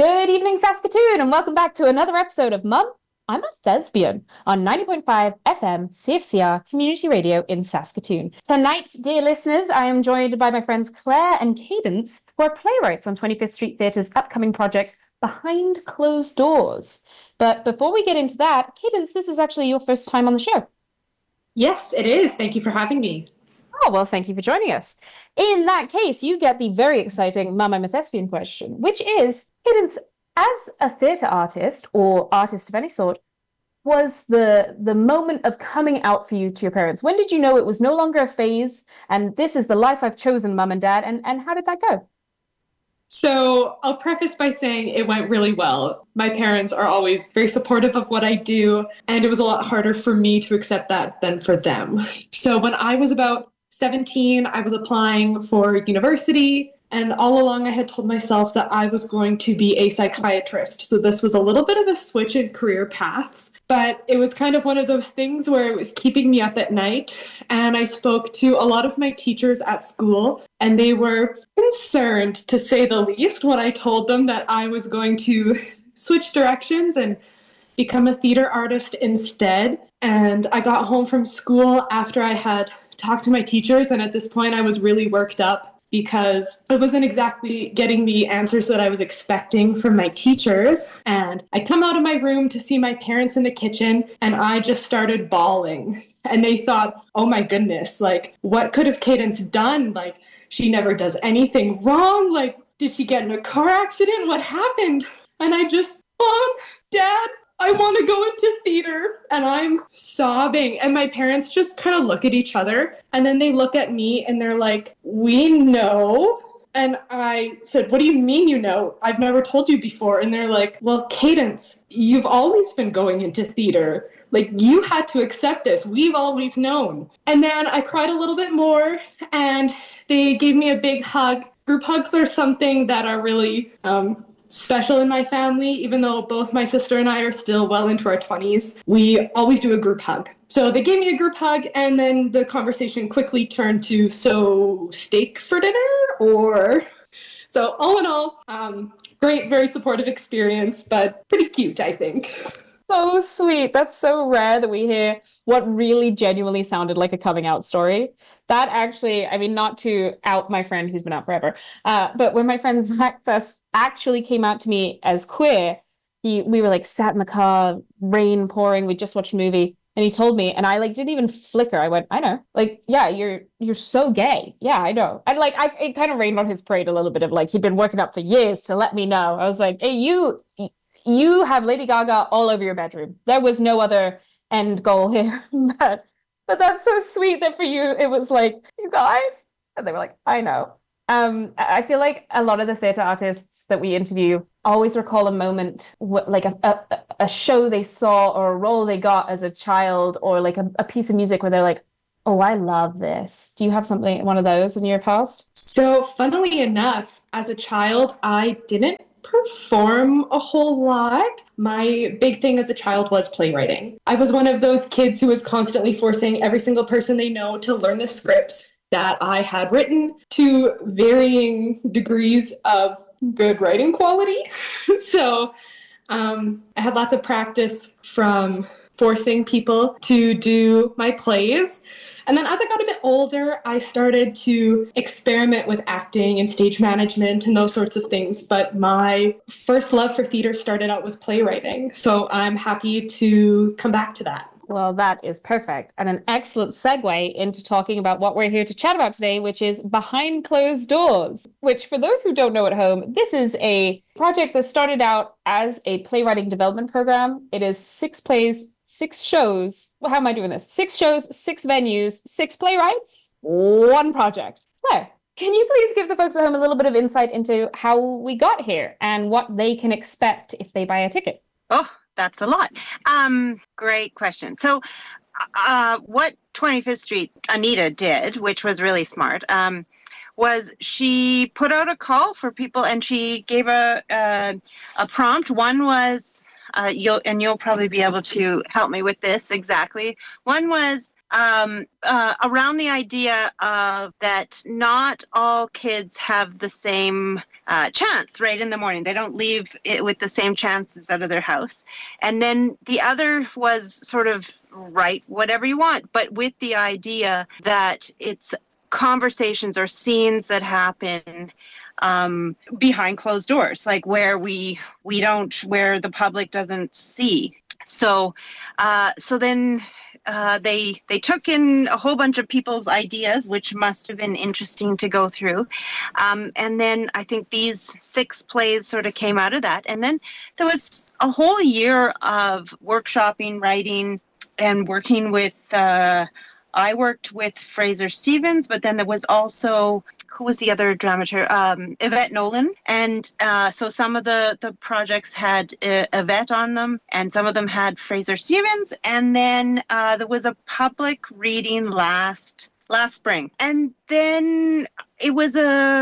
Good evening, Saskatoon, and welcome back to another episode of Mum, I'm a Thespian on 90.5 FM CFCR Community Radio in Saskatoon. Tonight, dear listeners, I am joined by my friends Claire and Cadence, who are playwrights on 25th Street Theatre's upcoming project, Behind Closed Doors. But before we get into that, Cadence, this is actually your first time on the show. Yes, it is. Thank you for having me. Oh, well, thank you for joining us. In that case, you get the very exciting Mum, I'm a Thespian question, which is, Cadence, as a theatre artist or artist of any sort, was the moment of coming out for you to your parents? When did you know it was no longer a phase and this is the life I've chosen, Mum and Dad? And how did that go? So I'll preface by saying it went really well. My parents are always very supportive of what I do, and it was a lot harder for me to accept that than for them. So when I was about 17, I was applying for university. And all along, I had told myself that I was going to be a psychiatrist. So this was a little bit of a switch in career paths, but it was kind of one of those things where it was keeping me up at night. And I spoke to a lot of my teachers at school, and they were concerned, to say the least, when I told them that I was going to switch directions and become a theater artist instead. And I got home from school after I had talked to my teachers, and at this point, I was really worked up because I wasn't exactly getting the answers that I was expecting from my teachers. And I come out of my room to see my parents in the kitchen, and I just started bawling. And they thought, oh my goodness, like, what could have Cadence done? Like, she never does anything wrong. Like, did she get in a car accident? What happened? And I just, Mom, Dad, I want to go into theater. And I'm sobbing. And my parents just kind of look at each other. And then they look at me and they're like, we know. And I said, what do you mean you know? I've never told you before. And they're like, well, Cadence, you've always been going into theater. Like, you had to accept this. We've always known. And then I cried a little bit more, and they gave me a big hug. Group hugs are something that are really special in my family. Even though both my sister and I are still well into our 20s, we always do a group hug. So they gave me a group hug, and then the conversation quickly turned to, so steak for dinner? Or so all in all, great, very supportive experience, but pretty cute, I think. So sweet. That's so rare that we hear what really genuinely sounded like a coming out story. That actually, I mean, not to out my friend who's been out forever, but when my friend Zach first actually came out to me as queer, we were like sat in the car, rain pouring, we just watched a movie, and he told me, and I like didn't even flicker. I went, I know, like, yeah, you're so gay. Yeah, I know. And like, it kind of rained on his parade a little bit of like he'd been working up for years to let me know. I was like, hey, you have Lady Gaga all over your bedroom. There was no other end goal here. But that's so sweet that for you it was like, you guys, and they were like, I know. I feel like a lot of the theatre artists that we interview always recall a moment, like a show they saw or a role they got as a child, or like a piece of music where they're like, oh, I love this. Do you have something, one of those in your past? So, funnily enough, as a child, I didn't perform a whole lot. My big thing as a child was playwriting. I was one of those kids who was constantly forcing every single person they know to learn the scripts that I had written, to varying degrees of good writing quality. So I had lots of practice from forcing people to do my plays. And then as I got a bit older, I started to experiment with acting and stage management and those sorts of things. But my first love for theater started out with playwriting. So I'm happy to come back to that. Well, that is perfect and an excellent segue into talking about what we're here to chat about today, which is Behind Closed Doors, which, for those who don't know at home, this is a project that started out as a playwriting development program. It is 6 plays, 6 shows. Well, how am I doing this? 6 shows, 6 venues, 6 playwrights, 1 project. Claire, can you please give the folks at home a little bit of insight into how we got here and what they can expect if they buy a ticket? Oh, that's a lot. Great question. So, what 25th Street Anita did, which was really smart, was she put out a call for people, and she gave a prompt. One was you'll probably be able to help me with this exactly. One was around the idea of that not all kids have the same chance right in the morning. They don't leave it with the same chances out of their house. And then the other was sort of write whatever you want, but with the idea that it's conversations or scenes that happen behind closed doors, like where where the public doesn't see. So then they took in a whole bunch of people's ideas, which must have been interesting to go through. And then I think these 6 plays sort of came out of that. And then there was a whole year of workshopping, writing, and working with. I worked with Fraser Stevens, but then there was also, who was the other dramaturg? Yvette Nolan. And so some of the projects had Yvette on them, and some of them had Fraser Stevens. And then there was a public reading last spring. And then it was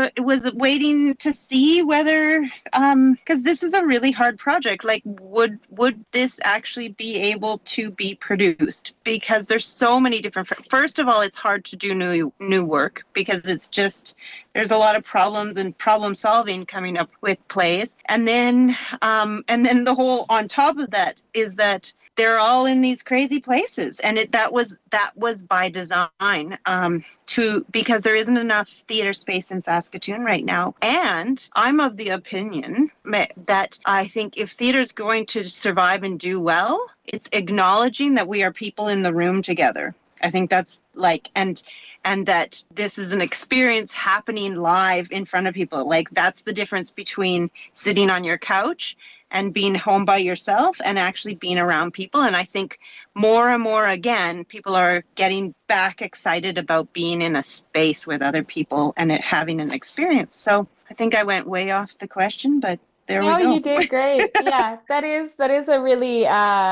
waiting to see whether, because this is a really hard project, like would this actually be able to be produced? Because there's so many different, first of all, it's hard to do new work because it's just, there's a lot of problems and problem solving coming up with plays. And then the whole on top of that is that they're all in these crazy places, and that was by design, because there isn't enough theater space in Saskatoon right now. And I'm of the opinion that I think if theater's going to survive and do well, it's acknowledging that we are people in the room together. I think that's like, and that this is an experience happening live in front of people. Like, that's the difference between sitting on your couch and being home by yourself and actually being around people. And I think more and more, again, people are getting back excited about being in a space with other people and having an experience. So I think I went way off the question, but there we go. No, you did great. Yeah, that is a really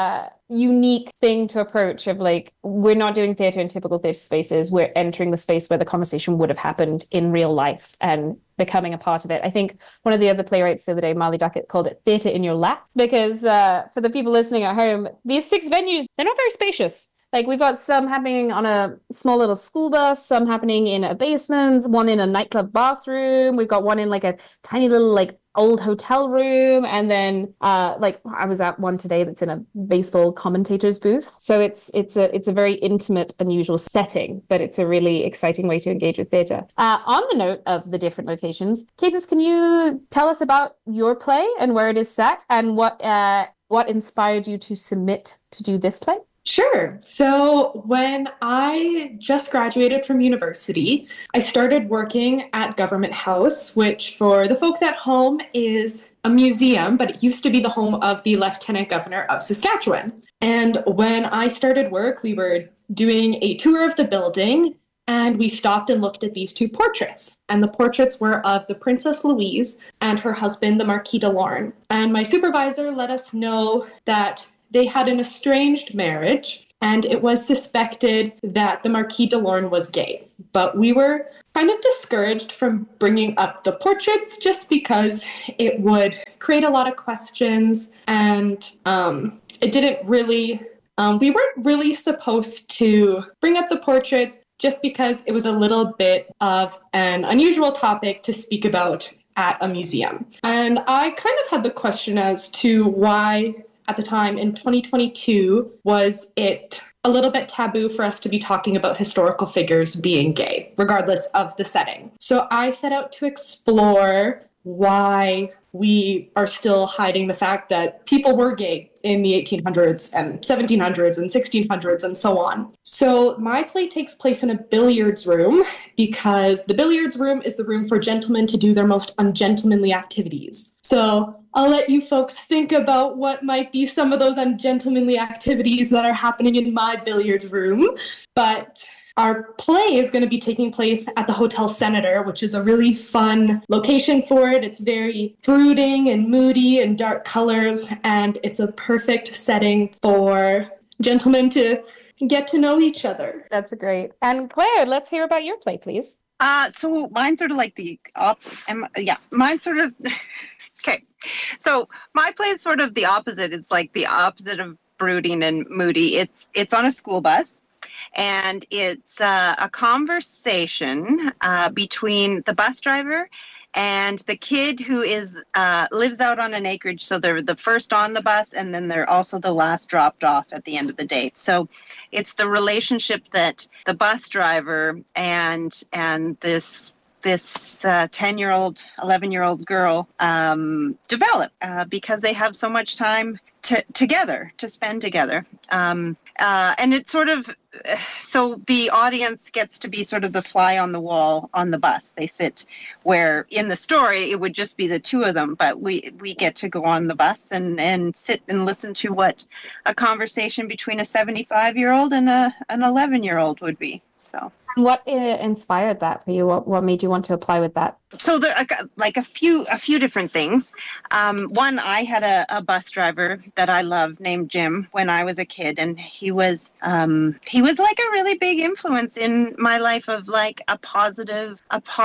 unique thing to approach, of like, we're not doing theater in typical theater spaces. We're entering the space where the conversation would have happened in real life and becoming a part of it. I think one of the other playwrights the other day, Marley Duckett, called it theater in your lap, because for the people listening at home, these 6 venues, they're not very spacious. Like, we've got some happening on a small little school bus, some happening in a basement, one in a nightclub bathroom. We've got one in like a tiny little like old hotel room. And then like I was at one today that's in a baseball commentator's booth. So it's a very intimate, unusual setting, but it's a really exciting way to engage with theatre. On the note of the different locations, Cadence, can you tell us about your play and where it is set, and what inspired you to submit to do this play? Sure. So when I just graduated from university, I started working at Government House, which for the folks at home is a museum, but it used to be the home of the Lieutenant Governor of Saskatchewan. And when I started work, we were doing a tour of the building, and we stopped and looked at these 2 portraits. And the portraits were of the Princess Louise and her husband, the Marquis de Lorne. And my supervisor let us know that they had an estranged marriage, and it was suspected that the Marquis de Lorne was gay. But we were kind of discouraged from bringing up the portraits just because it would create a lot of questions, and it didn't really, we weren't really supposed to bring up the portraits just because it was a little bit of an unusual topic to speak about at a museum. And I kind of had the question as to why, at the time in 2022, was it a little bit taboo for us to be talking about historical figures being gay, regardless of the setting. So I set out to explore why we are still hiding the fact that people were gay in the 1800s and 1700s and 1600s and so on. So my play takes place in a billiards room, because the billiards room is the room for gentlemen to do their most ungentlemanly activities. So I'll let you folks think about what might be some of those ungentlemanly activities that are happening in my billiards room. But our play is going to be taking place at the Hotel Senator, which is a really fun location for it. It's very brooding and moody and dark colors, and it's a perfect setting for gentlemen to get to know each other. That's great. And Claire, let's hear about your play, please. So mine's sort of like mine's sort of, okay. So my play is sort of the opposite. It's like the opposite of brooding and moody. It's on a school bus. And it's a conversation between the bus driver and the kid who lives out on an acreage. So they're the first on the bus, and then they're also the last dropped off at the end of the day. So it's the relationship that the bus driver and this 10-year-old, 11-year-old girl develop because they have so much time together to spend together. And it's sort of, so the audience gets to be sort of the fly on the wall on the bus. They sit where in the story it would just be the two of them, but we get to go on the bus and sit and listen to what a conversation between a 75-year-old and an 11-year-old would be. So. What inspired that for you? What made you want to apply with that? So there are like a few different things. One, I had a bus driver that I loved named Jim when I was a kid, and he was like a really big influence in my life of like a positive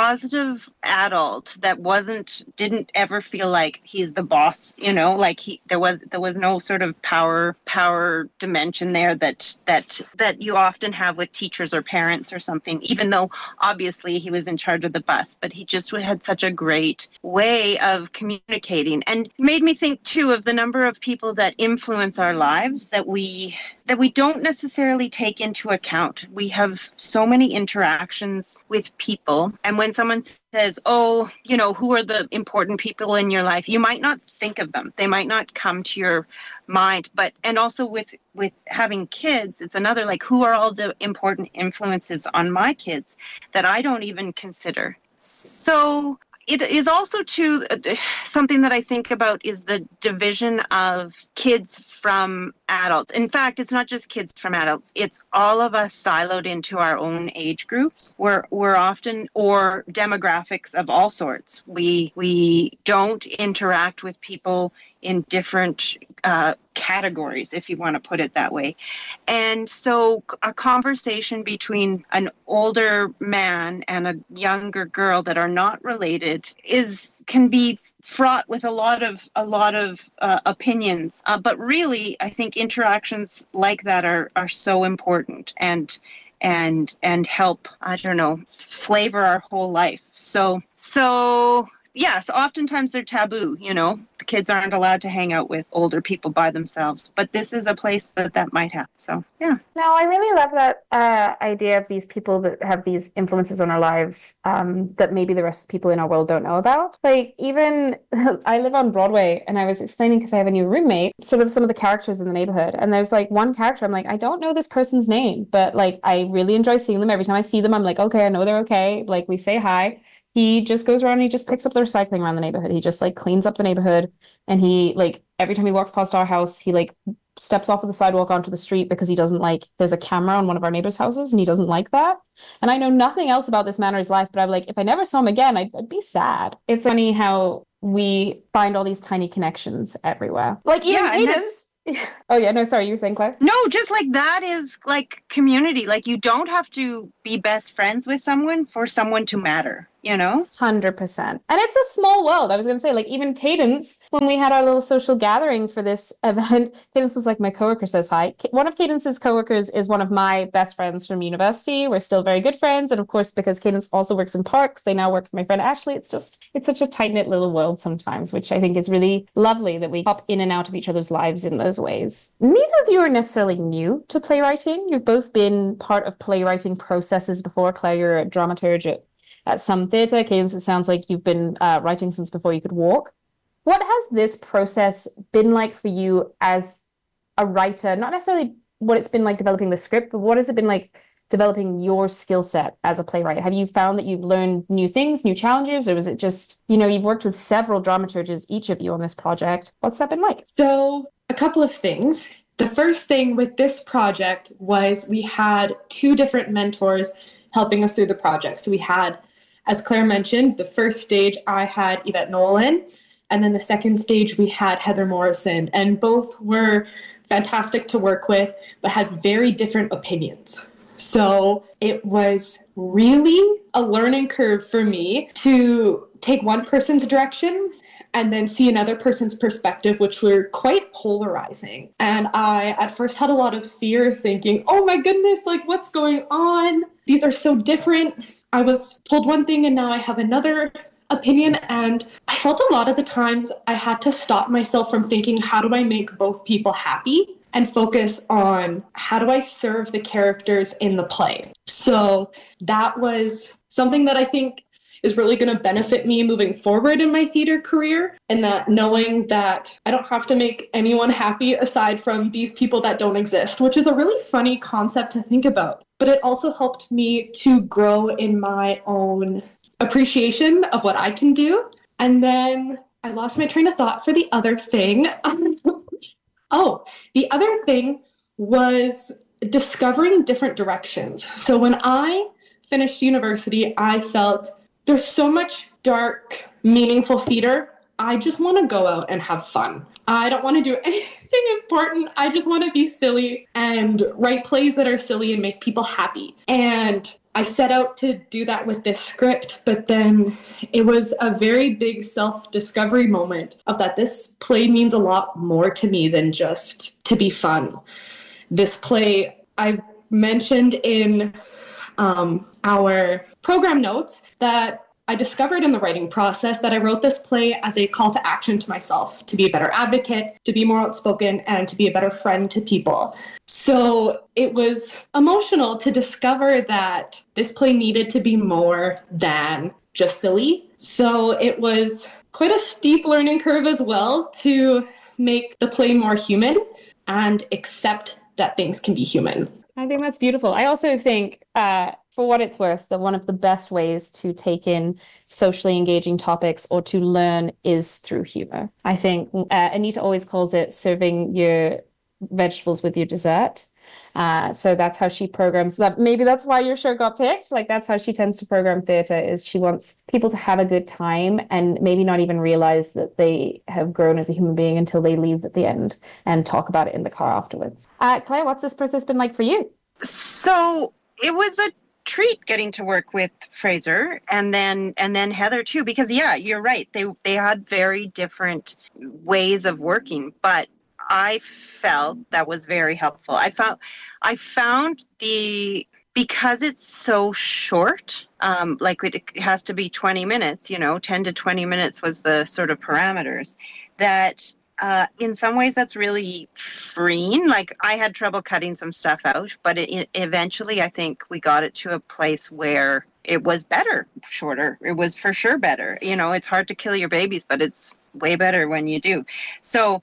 adult that didn't ever feel like he's the boss, you know, like there was no sort of power dimension there that you often have with teachers or parents or something, even though obviously he was in charge of the bus, but he just had such a great way of communicating, and made me think too of the number of people that influence our lives that we don't necessarily take into account. We have so many interactions with people, and when someone says, oh, you know, who are the important people in your life, you might not think of them. They might not come to your mind. But, and also with having kids, it's another, like, who are all the important influences on my kids that I don't even consider? So it is also too something that I think about is the division of kids from adults. In fact, it's not just kids from adults. It's all of us siloed into our own age groups. We're often, or demographics of all sorts. We don't interact with people in different categories, if you want to put it that way. And so a conversation between an older man and a younger girl that are not related can be fraught with a lot of opinions. But really, I think interactions like that are so important and help, I don't know, flavor our whole life. So yes, oftentimes they're taboo, you know. The kids aren't allowed to hang out with older people by themselves, but this is a place that might happen. So, yeah. No, I really love that idea of these people that have these influences on our lives that maybe the rest of the people in our world don't know about. Like, even I live on Broadway, and I was explaining, because I have a new roommate, sort of some of the characters in the neighborhood. And there's like one character, I'm like, I don't know this person's name, but like, I really enjoy seeing them. Every time I see them, I'm like, okay, I know they're okay. Like, we say hi. He just goes around and he just picks up the recycling around the neighborhood. He just like cleans up the neighborhood. And he, like, every time he walks past our house, he like steps off of the sidewalk onto the street because he doesn't like, there's a camera on one of our neighbors' houses and he doesn't like that. And I know nothing else about this man or his life, but I'm like, if I never saw him again, I'd be sad. It's funny how we find all these tiny connections everywhere. Like, even Cadence. Oh yeah, no, sorry, you were saying, Claire? No, just like that is like community. Like, you don't have to be best friends with someone for someone to matter, you know? 100%. And it's a small world. I was going to say, like, even Cadence, when we had our little social gathering for this event, Cadence was like, my coworker says hi. One of Cadence's coworkers is one of my best friends from university. We're still very good friends. And of course, because Cadence also works in parks, they now work with my friend Ashley. It's such a tight-knit little world sometimes, which I think is really lovely that we pop in and out of each other's lives in those ways. Neither of you are necessarily new to playwriting. You've both been part of playwriting processes before. Claire, you're a dramaturge at some theatre. Cadence, it sounds like you've been writing since before you could walk. What has this process been like for you as a writer? Not necessarily what it's been like developing the script, but what has it been like developing your skill set as a playwright? Have you found that you've learned new things, new challenges, or was it just, you know, you've worked with several dramaturges, each of you on this project. What's that been like? So a couple of things. The first thing with this project was we had two different mentors helping us through the project. So we had, as Claire mentioned, the first stage I had Yvette Nolan, and then the second stage we had Heather Morrison, and both were fantastic to work with, but had very different opinions. So it was really a learning curve for me to take one person's direction and then see another person's perspective, which were quite polarizing. And I at first had a lot of fear, thinking, oh my goodness, like what's going on? These are so different. I was told one thing and now I have another opinion. And I felt a lot of the times I had to stop myself from thinking, how do I make both people happy? And focus on how do I serve the characters in the play. So that was something that I think is really going to benefit me moving forward in my theater career, and that knowing that I don't have to make anyone happy aside from these people that don't exist, which is a really funny concept to think about. But it also helped me to grow in my own appreciation of what I can do. And then I lost my train of thought for the other thing. Oh, the other thing was discovering different directions. So when I finished university, I felt there's so much dark, meaningful theater. I just want to go out and have fun. I don't want to do anything important. I just want to be silly and write plays that are silly and make people happy. And I set out to do that with this script, but then it was a very big self-discovery moment of that this play means a lot more to me than just to be fun. This play, I mentioned in our program notes that I discovered in the writing process that I wrote this play as a call to action to myself, to be a better advocate, to be more outspoken, and to be a better friend to people. So it was emotional to discover that this play needed to be more than just silly. So it was quite a steep learning curve as well to make the play more human and accept that things can be human. I think that's beautiful. I also think, for what it's worth, that one of the best ways to take in socially engaging topics or to learn is through humor. I think Anita always calls it serving your vegetables with your dessert. So that's how she programs that. Maybe that's why your show got picked. Like that's how she tends to program theater, is she wants people to have a good time and maybe not even realize that they have grown as a human being until they leave at the end and talk about it in the car afterwards. Claire, what's this process been like for you? So it was a treat getting to work with Fraser and then Heather too, because yeah, you're right. They had very different ways of working, but I felt that was very helpful. I found because it's so short, like it has to be 20 minutes, 10 to 20 minutes was the sort of parameters, that in some ways that's really freeing. Like I had trouble cutting some stuff out, but eventually I think we got it to a place where it was better, shorter. It was for sure better. It's hard to kill your babies, but it's way better when you do. So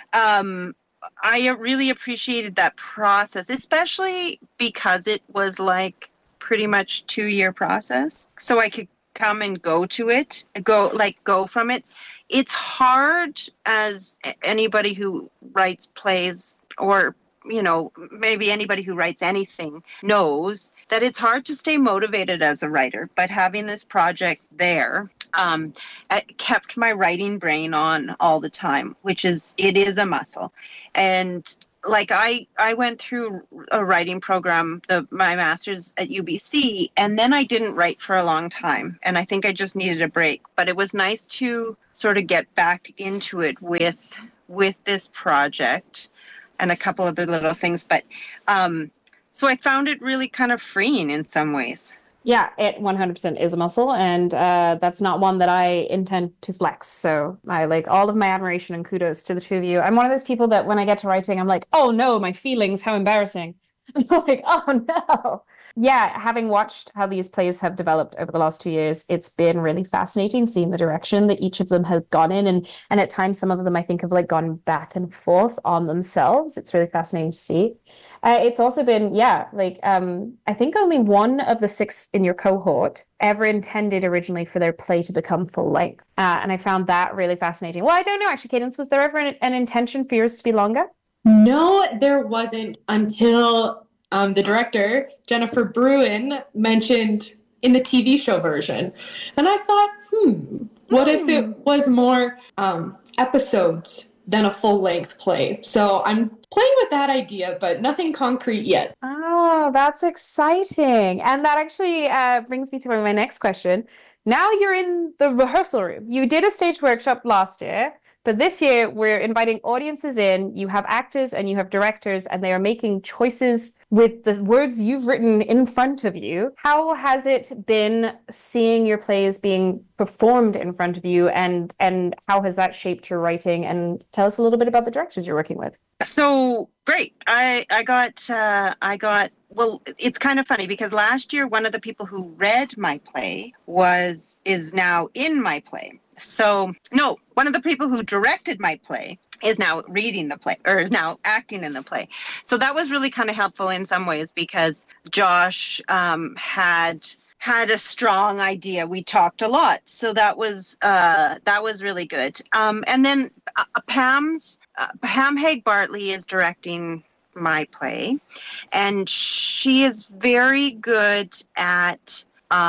I really appreciated that process, especially because it was like pretty much 2-year process. So I could come and go to it, go from it. It's hard, as anybody who writes plays or maybe anybody who writes anything knows, that it's hard to stay motivated as a writer. But having this project there it kept my writing brain on all the time, it is a muscle. And like I went through a writing program, my master's at UBC, and then I didn't write for a long time. And I think I just needed a break. But it was nice to sort of get back into it with this project and a couple other little things. But so I found it really kind of freeing in some ways. Yeah, it 100% is a muscle, and that's not one that I intend to flex. So I like all of my admiration and kudos to the two of you. I'm one of those people that when I get to writing, I'm like, oh no, my feelings, how embarrassing. I'm like, oh no. Yeah, having watched how these plays have developed over the last 2 years, it's been really fascinating seeing the direction that each of them have gone in. And at times, some of them I think have like gone back and forth on themselves. It's really fascinating to see. It's also been, I think only one of the 6 in your cohort ever intended originally for their play to become full length. And I found that really fascinating. Well, I don't know, actually, Cadence, was there ever an intention for yours to be longer? No, there wasn't until the director, Jennifer Bruin, mentioned in the TV show version. And I thought, what if it was more episodes than a full-length play? So I'm playing with that idea, but nothing concrete yet. Oh, that's exciting. And that actually brings me to my next question. now you're in the rehearsal room. You did a stage workshop last year, but this year we're inviting audiences in. You have actors and you have directors, and they are making choices with the words you've written in front of you. How has it been seeing your plays being performed in front of you, and how has that shaped your writing? And tell us a little bit about the directors you're working with. So great. I got well, it's kind of funny because last year one of the people who read my play is now in my play. So no, one of the people who directed my play is now reading the play, or is now acting in the play. So that was really kind of helpful in some ways because Josh had a strong idea. We talked a lot, so that was really good. And then Pam Haig-Bartley is directing my play, and she is very good at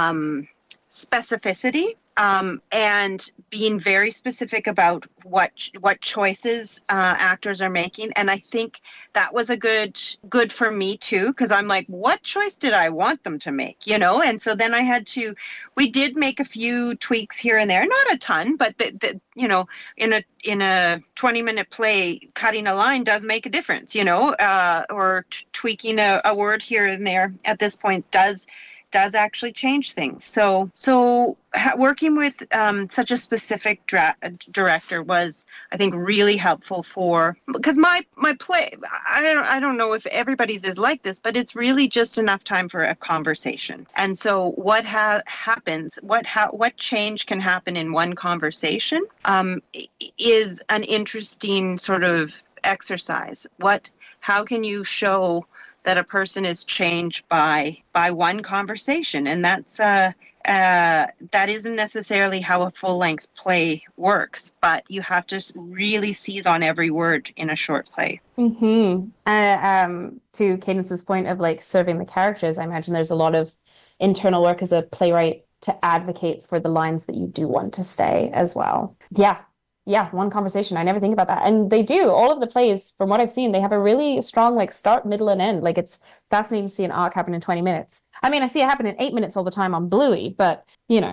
specificity. And being very specific about what choices actors are making, and I think that was a good for me too, because I'm like, what choice did I want them to make, And so then we did make a few tweaks here and there, not a ton, but in a 20-minute play, cutting a line does make a difference, or tweaking a word here and there at this point does actually change things. So working with such a specific director was, I think, really helpful because my play, I don't know if everybody's is like this, but it's really just enough time for a conversation. And so what happens, what change can happen in one conversation is an interesting sort of exercise. How can you show that a person is changed by one conversation? And that's that isn't necessarily how a full-length play works, but you have to really seize on every word in a short play. To Cadence's point of like serving the characters, I imagine there's a lot of internal work as a playwright to advocate for the lines that you do want to stay as well. Yeah, one conversation. I never think about that. And they do. All of the plays, from what I've seen, they have a really strong like start, middle, and end. Like it's fascinating to see an arc happen in 20 minutes. I mean, I see it happen in 8 minutes all the time on Bluey, but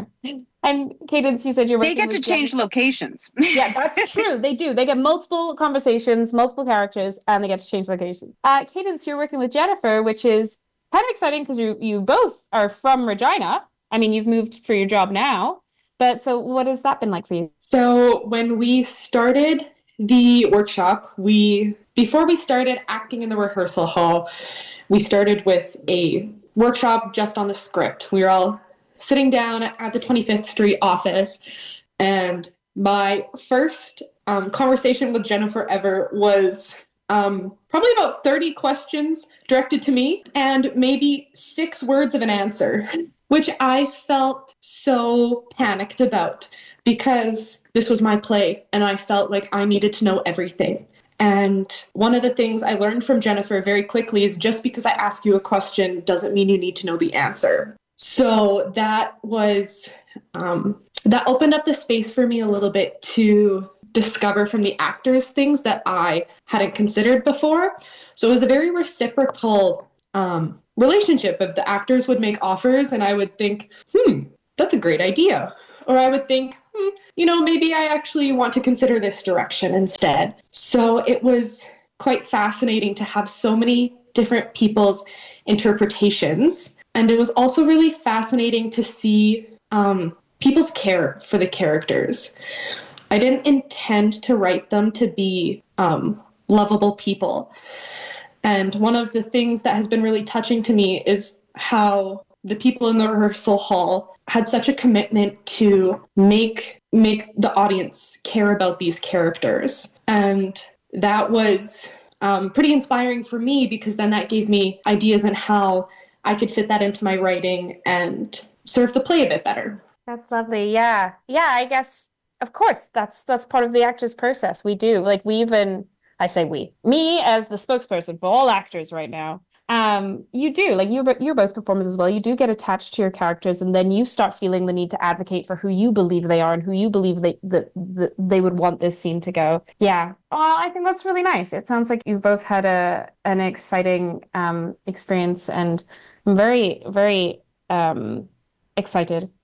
And Cadence, you said you're working They get to with change locations. Yeah, that's true. They do. They get multiple conversations, multiple characters, and they get to change locations. Cadence, you're working with Jennifer, which is kind of exciting because you both are from Regina. I mean, you've moved for your job now. But so what has that been like for you? So when we started the workshop, before we started acting in the rehearsal hall, we started with a workshop just on the script. We were all sitting down at the 25th Street office, and my first conversation with Jennifer ever was probably about 30 questions directed to me and maybe 6 words of an answer, which I felt so panicked about because this was my play and I felt like I needed to know everything. And one of the things I learned from Jennifer very quickly is just because I ask you a question doesn't mean you need to know the answer. So that was, that opened up the space for me a little bit to discover from the actors things that I hadn't considered before. So it was a very reciprocal relationship of the actors would make offers and I would think, that's a great idea. Or I would think, maybe I actually want to consider this direction instead. So it was quite fascinating to have so many different people's interpretations. And it was also really fascinating to see people's care for the characters. I didn't intend to write them to be lovable people. And one of the things that has been really touching to me is how the people in the rehearsal hall had such a commitment to make the audience care about these characters. And that was pretty inspiring for me because then that gave me ideas on how I could fit that into my writing and serve the play a bit better. That's lovely. Yeah. I guess, of course, that's part of the actor's process. We do. Like I say we, me as the spokesperson for all actors right now. You do, like you're both performers as well. You do get attached to your characters, and then you start feeling the need to advocate for who you believe they are and who you believe they would want this scene to go. Yeah. Well, I think that's really nice. It sounds like you've both had an exciting experience, and I'm very, very excited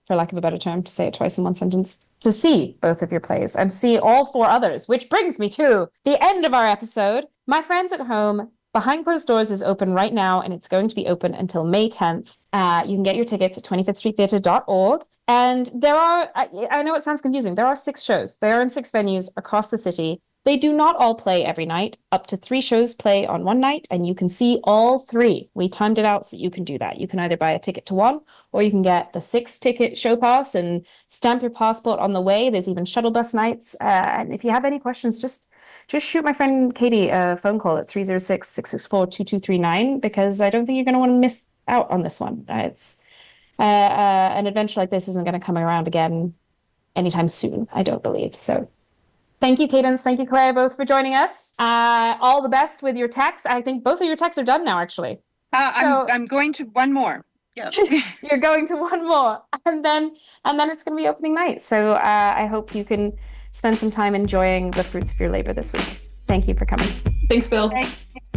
for lack of a better term, to say it twice in one sentence, to see both of your plays and see all 4 others, which brings me to the end of our episode. My friends at home, Behind Closed Doors is open right now, and it's going to be open until May 10th. You can get your tickets at 25thstreettheatre.org. And there are, I know it sounds confusing, there are 6 shows. They are in 6 venues across the city. They do not all play every night. Up to 3 shows play on one night, and you can see all 3. We timed it out so you can do that. You can either buy a ticket to one, or you can get the 6-ticket show pass and stamp your passport on the way. There's even shuttle bus nights. And if you have any questions, just shoot my friend Katie a phone call at 306-664-2239, because I don't think you're going to want to miss out on this one. It's an adventure like this isn't going to come around again anytime soon, I don't believe. So thank you, Cadence. Thank you, Claire, both for joining us. All the best with your texts. I think both of your texts are done now, actually. I'm going to one more. Yeah. You're going to one more, and then it's going to be opening night. So I hope you can spend some time enjoying the fruits of your labor this week. Thank you for coming. Thanks, Bill. Thank